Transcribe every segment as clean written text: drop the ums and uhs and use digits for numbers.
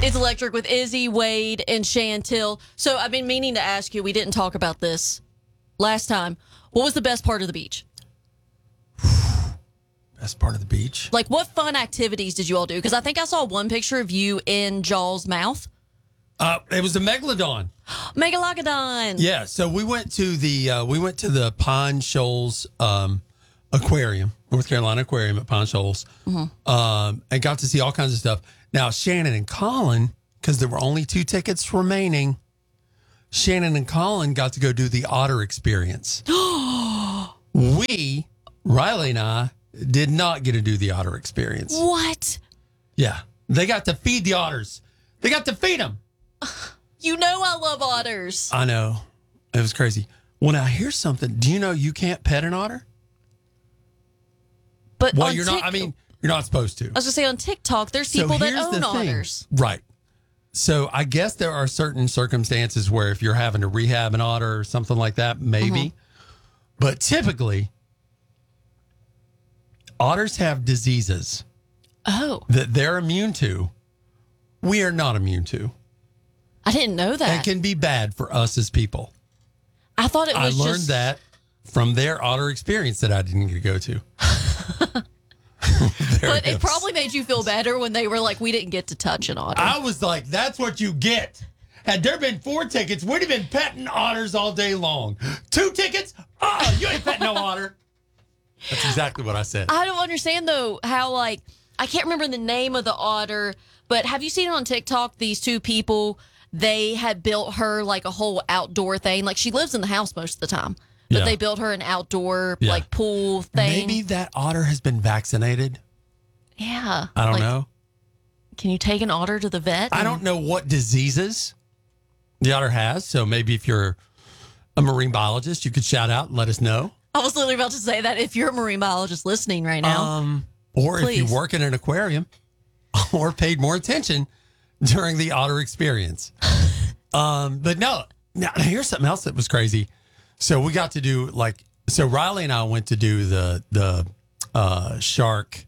It's Electric with Izzy, Wade, and Chantil. So I've been meaning to ask you, we didn't talk about this last time. What was the best part of the beach? Best part of the beach? Like, what fun activities did you all do? Because I think I saw one picture of you in Jaws' mouth. It was a megalodon. Megalogodon. Yeah, so we went to the Pine Shoals Aquarium, North Carolina Aquarium at Pine Shoals, and got to see all kinds of stuff. Now, Shannon and Colin, because there were only 2 tickets remaining, Shannon and Colin got to go do the otter experience. Riley and I, did not get to do the otter experience. What? Yeah, they got to feed the otters. They got to feed them. You know I love otters. I know. It was crazy. Well, now here's something. Do you know you can't pet an otter? But Well, you're not. I mean, you're not supposed to. I was going to say on TikTok, there's people that here's own the thing. otters. Right. So I guess there are certain circumstances where if you're having to rehab an otter or something like that, maybe. But typically, otters have diseases Oh, that they're immune to. We are not immune to. I didn't know that. And can be bad for us as people. I thought it was I learned that from their otter experience that I didn't get to go to. But it probably made you feel better when they were like, we didn't get to touch an otter. I was like, that's what you get. Had there been 4 tickets, we'd have been petting otters all day long. 2 tickets? Oh, you ain't petting no otter. That's exactly what I said. I don't understand, though, how, like, I can't remember the name of the otter, but have you seen it on TikTok? These 2 people, they had built her, like, a whole outdoor thing. Like, she lives in the house most of the time. But Yeah. they built her an outdoor, like, pool thing. Maybe that otter has been vaccinated. Yeah. I don't Like, know. Can you take an otter to the vet? I don't know what diseases the otter has. So maybe if you're a marine biologist, you could shout out and let us know. I was literally about to say that if you're a marine biologist listening right now. Or if you Please. work in an aquarium or paid more attention during the otter experience. But no, now here's something else that was crazy. So we got to do so Riley and I went to do the shark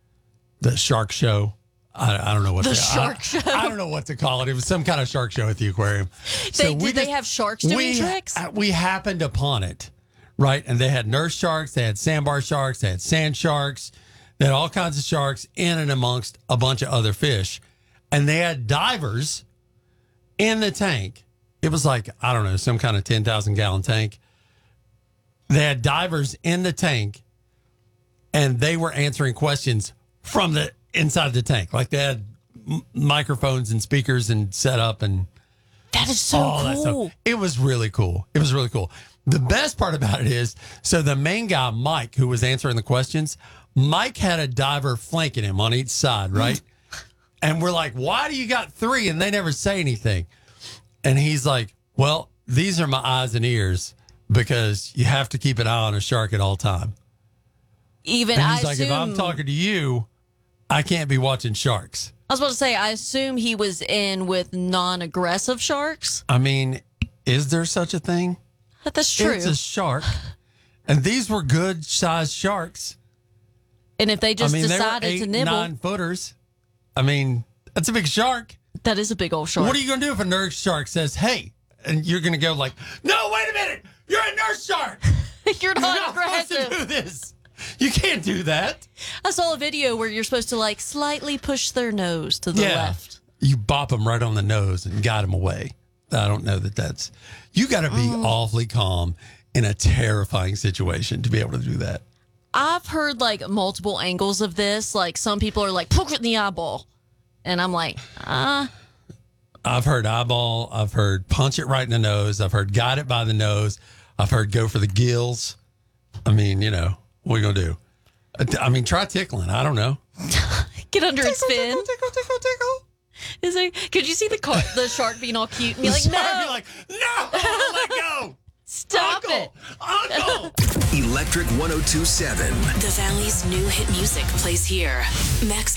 show. I don't know what shark show. I don't know what to call it. It was some kind of shark show at the aquarium. Did they have sharks doing tricks? We happened upon it, right? And they had nurse sharks, they had sandbar sharks, they had sand sharks, they had all kinds of sharks in and amongst a bunch of other fish. And they had divers in the tank. It was like, I don't know, some kind of 10,000 gallon tank. They had divers in the tank and they were answering questions from the inside the tank. Like they had microphones and speakers and set up and That is so all that cool. stuff. It was really cool. It was really cool. The best part about it is, so the main guy, Mike, who was answering the questions, Mike had a diver flanking him on each side, right? And we're like, why do you got 3 and they never say anything? And he's like, well, these are my eyes and ears because you have to keep an eye on a shark at all time. Even And I he's like, assume, if I'm talking to you, I can't be watching sharks. I was about to say, I assume he was in with non-aggressive sharks. I mean, is there such a thing? That's true. It's a shark. And these were good sized sharks. And if they just they were decided 8, to nibble, 9 footers. I mean, that's a big shark. that is a big old shark. What are you going to do if a nurse shark says, hey, and you're going to go like, no, wait a minute. You're a nurse shark. You're You're not not supposed to aggressive. do this. You can't do that. I saw a video where you're supposed to like slightly push their nose to the left. You bop them right on the nose and guide them away. I don't know that's, you got to be awfully calm in a terrifying situation to be able to do that. I've heard like multiple angles of this. Like some people are like, poke it in the eyeball. And I'm like, I've heard eyeball. I've heard punch it right in the nose. I've heard guide it by the nose. I've heard go for the gills. I mean, what are you going to do? I mean, try tickling. I don't know. get under its fin. Tickle. Is it? Could you see the shark being all cute and be like, Be no, like, no, let go. stop it. Uncle. Electric 102.7. The Valley's new hit music plays here. Max